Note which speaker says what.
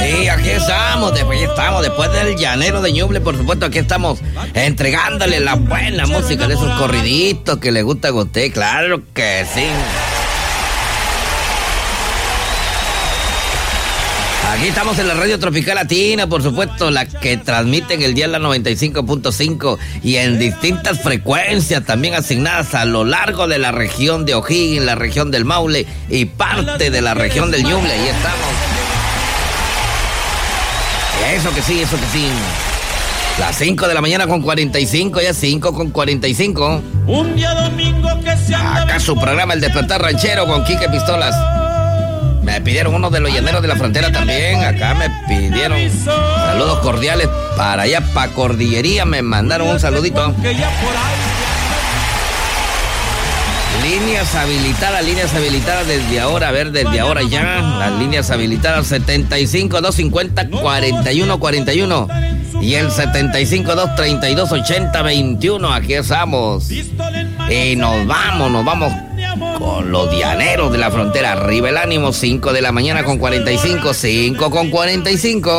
Speaker 1: Sí, aquí estamos, después del llanero de Ñuble, por supuesto, aquí estamos entregándole la buena música de esos corriditos que le gusta a usted, claro que sí. Aquí estamos en la Radio Tropical Latina, por supuesto, la que transmite en el dial la 95.5 y en distintas frecuencias también asignadas a lo largo de la región de O'Higgins, la región del Maule y parte de la región del Ñuble. Ahí estamos. Eso que sí. Las 5 de la mañana con 45, ya 5 con 45.
Speaker 2: Un día domingo que se
Speaker 1: acá su programa El Despertar Ranchero con Quique Pistolas. Me pidieron uno de los llaneros de la frontera también. Acá me pidieron saludos cordiales para allá, para Cordillería. Me mandaron un saludito. Líneas habilitadas desde ahora. A ver, desde ahora ya. Las líneas habilitadas 75-250-4141. Y el 75-232-80-21. Aquí estamos. Y nos vamos con los llaneros de la frontera. Arriba el ánimo, 5 de la mañana con 45. 5 con 45.